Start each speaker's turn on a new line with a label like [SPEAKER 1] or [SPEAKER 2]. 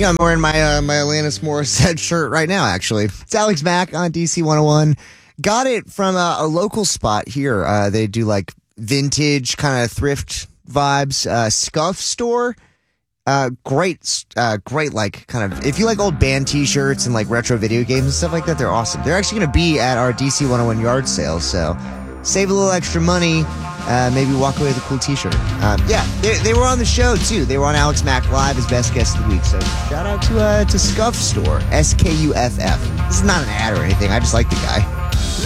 [SPEAKER 1] Yeah, I'm wearing my Alanis Morissette shirt right now, actually. It's Alex Mack on DC 101. Got it from a local spot here. They do like vintage kind of thrift vibes. Scuff store. Great, like kind of, if you like old band t-shirts and like retro video games and stuff like that, they're awesome. They're actually going to be at our DC 101 yard sale, so save a little extra money, maybe walk away with a cool t-shirt. Yeah, they were on the show too. They were on Alex Mack Live as best guest of the week, so shout out to Scuff Store, Skuff. This is not an ad or anything, I just like the guy.